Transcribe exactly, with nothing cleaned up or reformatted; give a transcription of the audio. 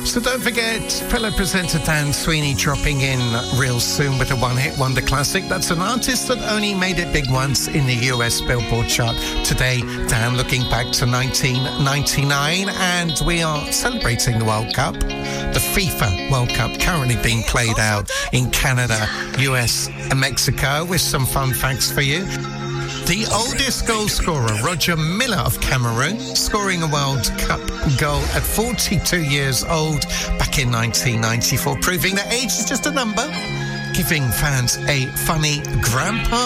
So don't forget, fellow presenter Dan Sweeney dropping in real soon with a one-hit wonder classic. That's an artist that only made it big once in the U S Billboard chart. Today, Dan looking back to nineteen ninety-nine, and we are celebrating the World Cup. The FIFA World Cup currently being played out in Canada, U S and Mexico, with some fun facts for you. The oldest goal scorer, Roger Milla of Cameroon, scoring a World Cup goal at forty-two years old back in nineteen ninety-four, proving that age is just a number, giving fans a funny grandpa